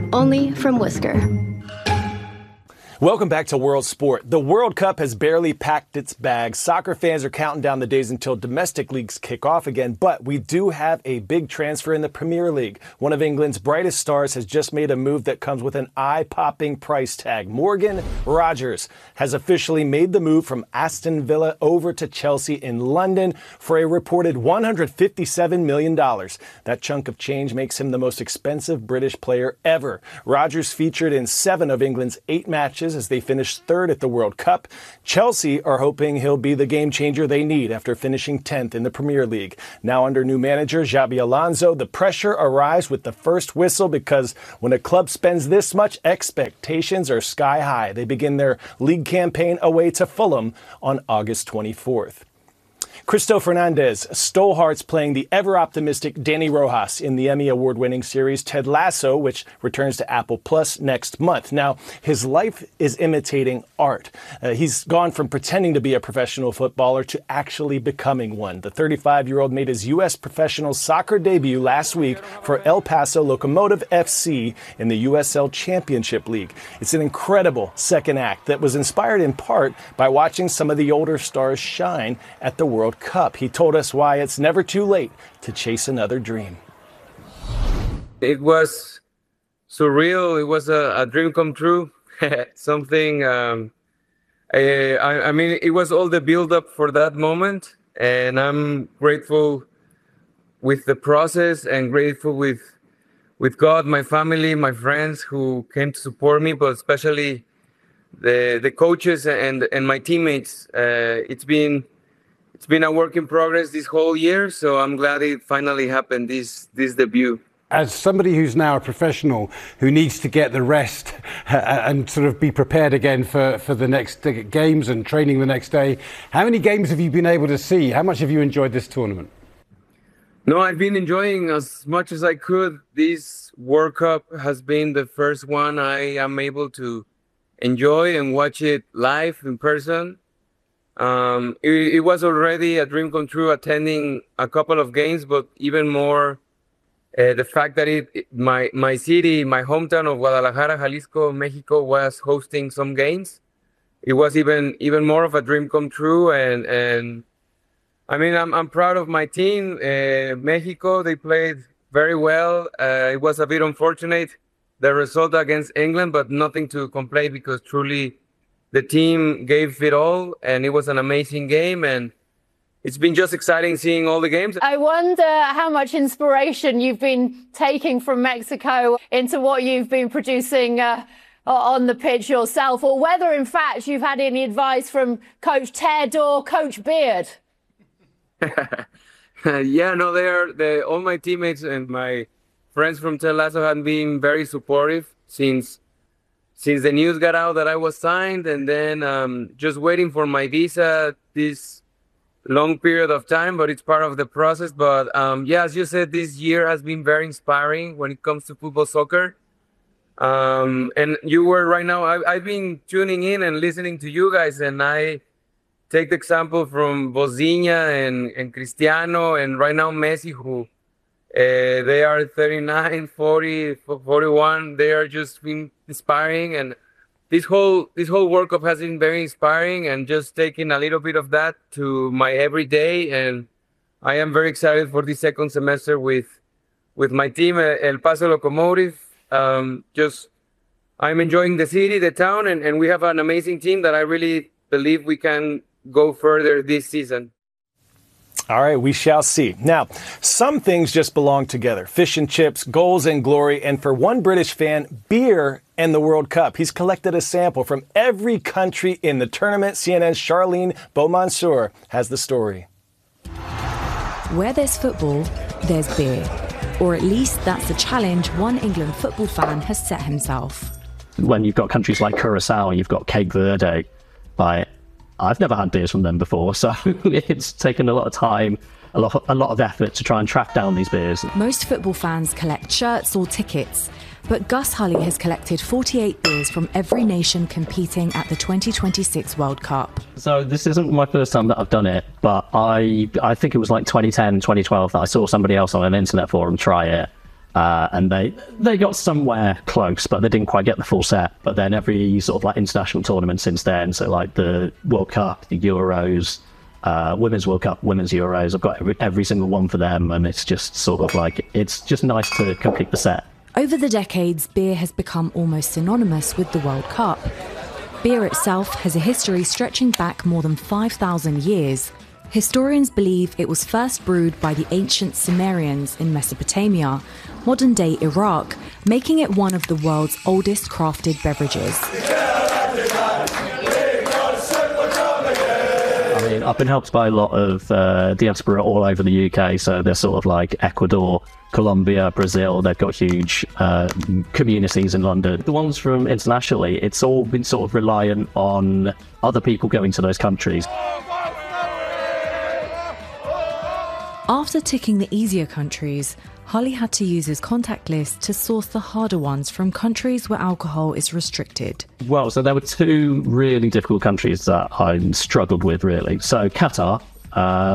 only from Whisker. Welcome back to World Sport. The World Cup has barely packed its bags. Soccer fans are counting down the days until domestic leagues kick off again, but we do have a big transfer in the Premier League. One of England's brightest stars has just made a move that comes with an eye-popping price tag. Morgan Rogers has officially made the move from Aston Villa over to Chelsea in London for a reported $157 million. That chunk of change makes him the most expensive British player ever. Rogers featured in 7 of England's 8 matches as they finished 3rd at the World Cup. Chelsea are hoping he'll be the game changer they need after finishing 10th in the Premier League. Now under new manager Xabi Alonso, the pressure arrives with the first whistle because when a club spends this much, expectations are sky high. They begin their league campaign away to Fulham on August 24th. Cristo Fernandez stole hearts playing the ever-optimistic Danny Rojas in the Emmy Award-winning series Ted Lasso, which returns to Apple Plus next month. Now, his life is imitating art. He's gone from pretending to be a professional footballer to actually becoming one. The 35-year-old made his U.S. professional soccer debut last week for El Paso Locomotive FC in the USL Championship League. It's an incredible second act that was inspired in part by watching some of the older stars shine at the World Cup. He told us why it's never too late to chase another dream. It was surreal. It was a dream come true. Something, I mean, it was all the build up for that moment. And I'm grateful with the process and grateful with God, my family, my friends who came to support me, but especially the coaches and my teammates. It's been a work in progress this whole year, so I'm glad it finally happened, this debut. As somebody who's now a professional who needs to get the rest and sort of be prepared again for the next games and training the next day, how many games have you been able to see? How much have you enjoyed this tournament? No, I've been enjoying as much as I could. This World Cup has been the first one I am able to enjoy and watch it live in person. It was already a dream come true attending a couple of games, but even more the fact that my city, my hometown of Guadalajara, Jalisco, Mexico, was hosting some games. It was even more of a dream come true, and I mean I'm proud of my team. Mexico, they played very well. It was a bit unfortunate the result against England, but nothing to complain because truly the team gave it all, and it was an amazing game, and it's been just exciting seeing all the games. I wonder how much inspiration you've been taking from Mexico into what you've been producing on the pitch yourself, or whether, in fact, you've had any advice from Coach Ted or Coach Beard. Yeah, no, all my teammates and my friends from Ted Lasso have been very supportive since the news got out that I was signed, and then just waiting for my visa this long period of time, but it's part of the process. But yeah, as you said, this year has been very inspiring when it comes to football, soccer. And you were right now, I've been tuning in and listening to you guys, and I take the example from Bozinha and Cristiano, and right now Messi, who they are 39, 40, 41. They are just been inspiring, and this whole World Cup has been very inspiring, and just taking a little bit of that to my everyday. And I am very excited for the second semester with my team, El Paso Locomotive. I'm enjoying the city, the town, and we have an amazing team that I really believe we can go further this season. All right, we shall see. Now, some things just belong together. Fish and chips, goals and glory, and for one British fan, beer and the World Cup. He's collected a sample from every country in the tournament. CNN's Charlene Beaumansour has the story. Where there's football, there's beer. Or at least that's the challenge one England football fan has set himself. When you've got countries like Curacao, you've got Cape Verde, I've never had beers from them before, so it's taken a lot of time, a lot of effort to try and track down these beers. Most football fans collect shirts or tickets, but Gus Hulley has collected 48 beers from every nation competing at the 2026 World Cup. So this isn't my first time that I've done it, but I think it was like 2010, 2012 that I saw somebody else on an internet forum try it. And they got somewhere close, but they didn't quite get the full set. But then every sort of like international tournament since then, so like the World Cup, the Euros, Women's World Cup, Women's Euros, I've got every single one for them, and it's just sort of like, it's just nice to complete the set. Over the decades, beer has become almost synonymous with the World Cup. Beer itself has a history stretching back more than 5,000 years. Historians believe it was first brewed by the ancient Sumerians in Mesopotamia, modern-day Iraq, making it one of the world's oldest crafted beverages. I mean, I've been helped by a lot of diaspora all over the UK, so they're sort of like Ecuador, Colombia, Brazil. They've got huge communities in London. The ones from internationally, it's all been sort of reliant on other people going to those countries. After ticking the easier countries, Harley had to use his contact list to source the harder ones from countries where alcohol is restricted. Well, so there were two really difficult countries that I struggled with, really. So Qatar,